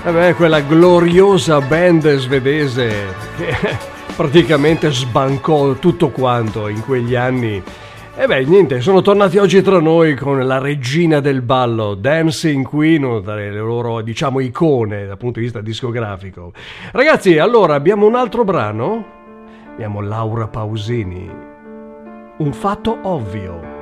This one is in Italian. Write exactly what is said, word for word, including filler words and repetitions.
Eh beh, quella gloriosa band svedese che praticamente sbancò tutto quanto in quegli anni. E beh, niente, sono tornati oggi tra noi con la regina del ballo, Dancing Queen, una delle loro, diciamo, icone dal punto di vista discografico. Ragazzi, allora abbiamo un altro brano. Abbiamo Laura Pausini. Un fatto ovvio.